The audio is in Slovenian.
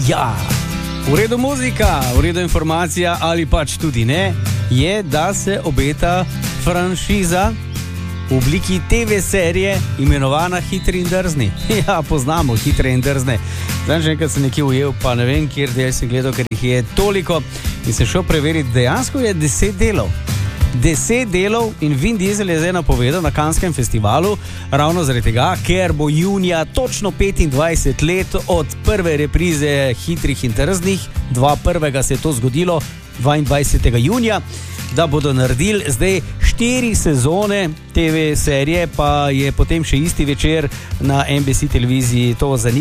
Ja, v redu muzika, v redu informacija ali pač tudi ne, je, da se obeta franšiza v obliki TV serije imenovana Hitri in drzni. Ja, poznamo Hitre in drzne. Zdaj, že enkrat sem nekje ujel, pa ne vem, kjer del sem gledal, ker jih je toliko in sem šel preveriti, dejansko je 10 delov. 10 delov in Vin Diesel je zdaj napovedal na Canneskem festivalu ravno zaradi tega, ker bo junija točno 25 let od prve reprize Hitrih in drznih. 2.1. se je to zgodilo, 22. junija, da bodo naredili zdaj 4 sezone TV serije, pa je potem še isti večer na NBC televiziji to zanikal.